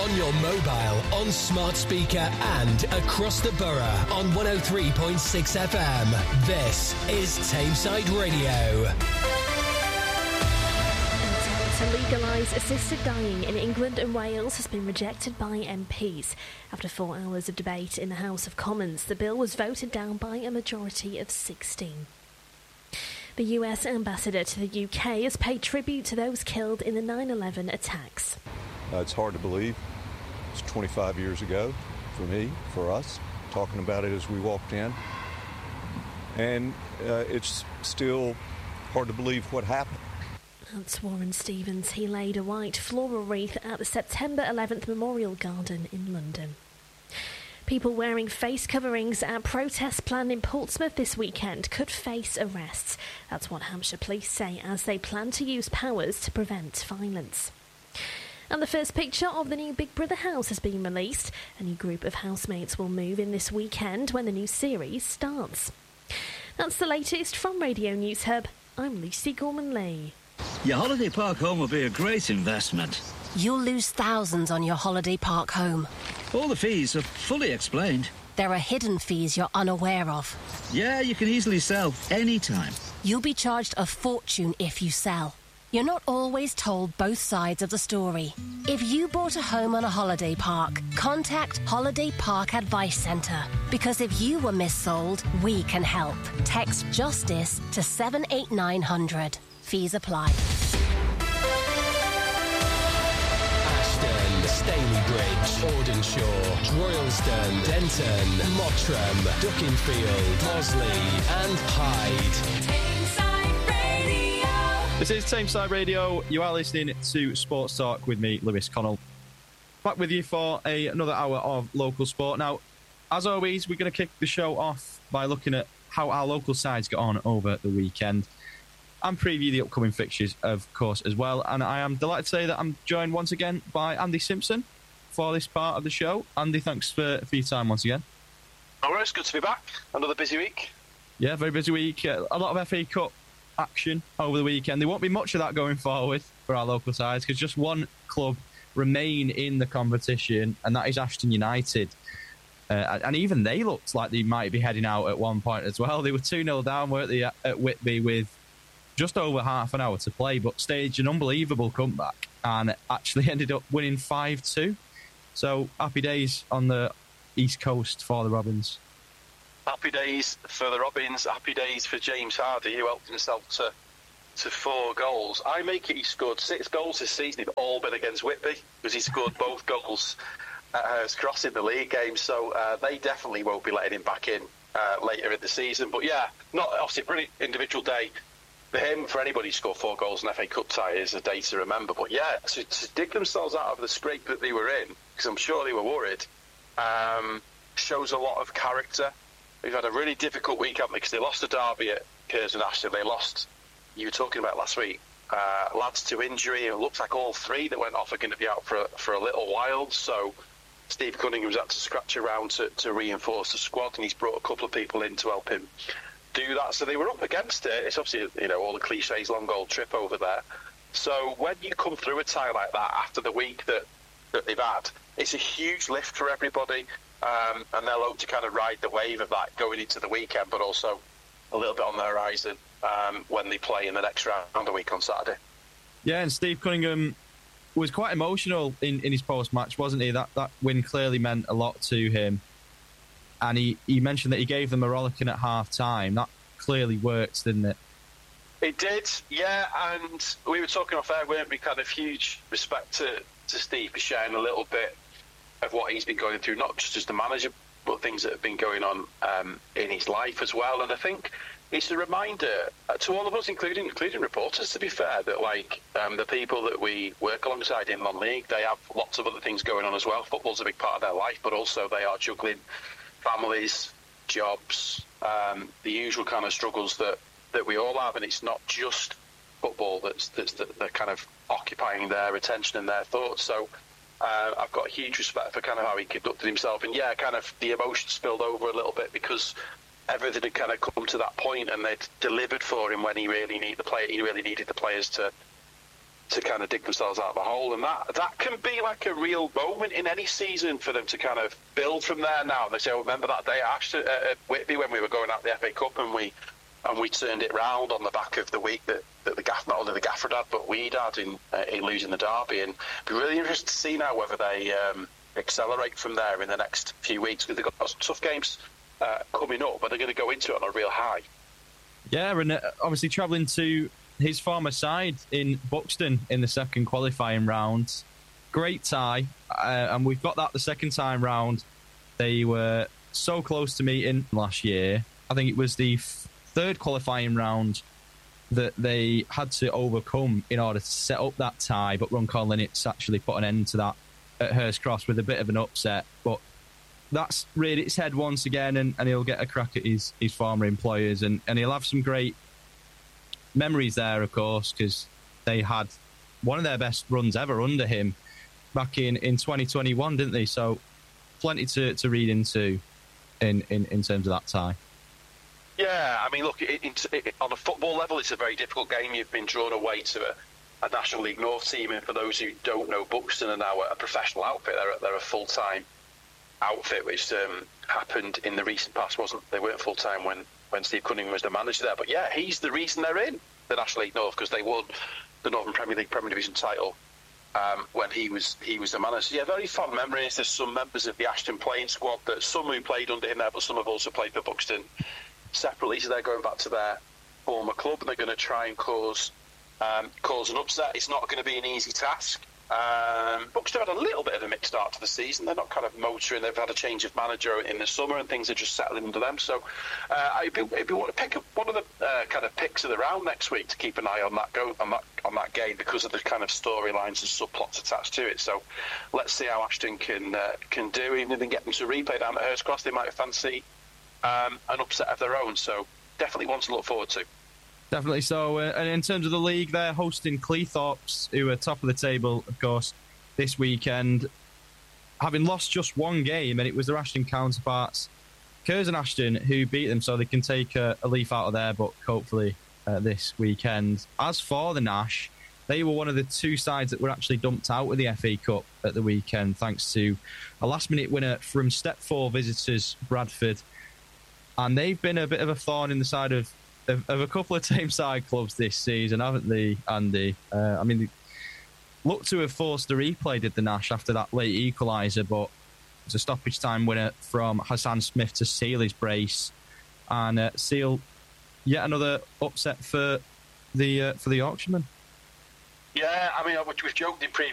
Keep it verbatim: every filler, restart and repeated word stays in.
on your mobile, on smart speaker and across the borough on one oh three point six F M. This is Tameside Radio. To legalise assisted dying in England and Wales has been rejected by M Ps. After four hours of debate in the House of Commons, the bill was voted down by a majority of sixteen. The U S ambassador to the U K has paid tribute to those killed in the nine eleven attacks. Uh, it's hard to believe. It's twenty-five years ago for me, for us, talking about it as we walked in. And uh, it's still hard to believe what happened. That's Warren Stevens. He laid a white floral wreath at the September eleventh Memorial Garden in London. People wearing face coverings at protests planned in Portsmouth this weekend could face arrests. That's what Hampshire Police say as they plan to use powers to prevent violence. And the first picture of the new Big Brother house has been released. A new group of housemates will move in this weekend when the new series starts. That's the latest from Radio News Hub. I'm Lucy Gorman-Lee. Your holiday park home will be a great investment. You'll lose thousands on your holiday park home. All the fees are fully explained. There are hidden fees you're unaware of. Yeah, you can easily sell any time. You'll be charged a fortune if you sell. You're not always told both sides of the story. If you bought a home on a holiday park, contact Holiday Park Advice Centre. Because if you were missold, we can help. Text JUSTICE to seven eight nine hundred. Fees apply. Ashton, Stalybridge, Audenshaw, Droylsden, Denton, Mottram, Duckingfield, Mosley and Hyde. This is Tameside Radio. You are listening to Sports Talk with me, Lewis Connell. Back with you for a, another hour of local sport. Now, as always, we're going to kick the show off by looking at how our local sides got on over the weekend and preview the upcoming fixtures, of course, as well. And I am delighted to say that I'm joined once again by Andy Simpson for this part of the show. Andy, thanks for, for your time once again. All right, it's good to be back. Another busy week. Yeah, very busy week. Uh, a lot of F A Cup action over the weekend. There won't be much of that going forward for our local sides because just one club remain in the competition, and that is Ashton United. Uh, and even they looked like they might be heading out at one point as well. They were two nil down, weren't they, at Whitby with just over half an hour to play, but staged an unbelievable comeback and actually ended up winning five two. So happy days on the East Coast for the Robins. Happy days for the Robins, happy days for James Hardy, who helped himself to to four goals. I make it he scored six goals this season. They've all been against Whitby, because he scored both goals at Hurst Cross in the league game, so uh, they definitely won't be letting him back in uh, later in the season. But yeah, not obviously a brilliant individual day for him. For anybody who scored four goals in F A Cup tie is a day to remember. But yeah, to, to dig themselves out of the scrape that they were in, because I'm sure they were worried, um, shows a lot of character. We've had a really difficult week, haven't we? Because they lost to Derby at Curzon Ashton. They lost, you were talking about last week, uh, lads to injury. It looks like all three that went off are going to be out for a, for a little while. So Steve Cunningham's had to scratch around to, to reinforce the squad, and he's brought a couple of people in to help him do that. So they were up against it. It's obviously, you know, all the cliches, long old trip over there. So when you come through a tie like that after the week that, that they've had, it's a huge lift for everybody. Um, and they'll hope to kind of ride the wave of that going into the weekend, but also a little bit on the horizon um, when they play in the next round a week on Saturday. Yeah, and Steve Cunningham was quite emotional in, in his post-match, wasn't he? That that win clearly meant a lot to him. And he, he mentioned that he gave them a rollicking at half-time. That clearly worked, didn't it? It did, yeah, and we were talking off air, weren't we? Kind of huge respect to, to Steve for sharing a little bit of what he's been going through, not just as the manager, but things that have been going on um, in his life as well. And I think it's a reminder to all of us, including including reporters, to be fair, that like um, the people that we work alongside in non-league, they have lots of other things going on as well. Football's a big part of their life, but also they are juggling families, jobs, um, the usual kind of struggles that, that we all have. And it's not just football that's that's that, that kind of occupying their attention and their thoughts. So Uh, I've got a huge respect for kind of how he conducted himself, and yeah, kind of the emotion spilled over a little bit because everything had kind of come to that point, and they'd delivered for him when he really needed the play. He really needed the players to to kind of dig themselves out of a hole, and that that can be like a real moment in any season for them to kind of build from there. Now they say, oh, remember that day at, Ashton, uh, at Whitby when we were going out the F A Cup and we and we turned it round on the back of the week that, that the gaff not only the gaffer had but we'd had in, uh, in losing the derby, and it'd be really interesting to see now whether they um, accelerate from there in the next few weeks, because they've got some tough games uh, coming up, but they're going to go into it on a real high. Yeah, and uh, obviously travelling to his former side in Buxton in the second qualifying round. Great tie, uh, and we've got that the second time round. They were so close to meeting last year. I think it was the f- third qualifying round that they had to overcome in order to set up that tie, but Runcorn Linnets actually put an end to that at Hurst Cross with a bit of an upset. But that's reared its head once again, and, and he'll get a crack at his, his former employers, and, and he'll have some great memories there, of course, because they had one of their best runs ever under him back in, in twenty twenty-one, didn't they? So plenty to, to read into in, in, in terms of that tie. Yeah, I mean, look, it, it, it, on a football level, it's a very difficult game. You've been drawn away to a, a National League North team, and for those who don't know, Buxton are now a professional outfit. They're, they're a full-time outfit, which um, happened in the recent past. Wasn't they weren't full-time when when Steve Cunningham was the manager there. But yeah, he's the reason they're in the National League North, because they won the Northern Premier League Premier Division title um, when he was he was the manager. Yeah, very fond memories. There's some members of the Ashton playing squad, that some who played under him there, but some have also played for Buxton separately. So they're going back to their former club, and they're going to try and cause um, cause an upset. It's not going to be an easy task. Um, Buxton had a little bit of a mixed start to the season. They're not kind of motoring. They've had a change of manager in the summer, and things are just settling under them. So uh, I'd be, I'd be want to pick up one of the uh, kind of picks of the round next week to keep an eye on that go on that on that game, because of the kind of storylines and subplots attached to it. So let's see how Ashton can uh, can do. Even if they get them to replay down at Hurst Cross, they might fancy um, an upset of their own. So definitely one to look forward to. Definitely so. Uh, and in terms of the league, they're hosting Cleethorpes, who are top of the table, of course, this weekend, having lost just one game, and it was their Ashton counterparts, Curzon Ashton, who beat them, so they can take a, a leaf out of their book, hopefully, uh, this weekend. As for the Nash, they were one of the two sides that were actually dumped out of the F A Cup at the weekend, thanks to a last-minute winner from Step four visitors, Bradford. And they've been a bit of a thorn in the side of Of, of a couple of Tameside clubs this season, haven't they, Andy? Uh, I mean, they look to have forced a replay, did the Nash, after that late equaliser, but it's a stoppage time winner from Hassan Smith to seal his brace, and uh, seal yet another upset for the uh, for the Yorkshiremen. Yeah, I mean, we've joked in previous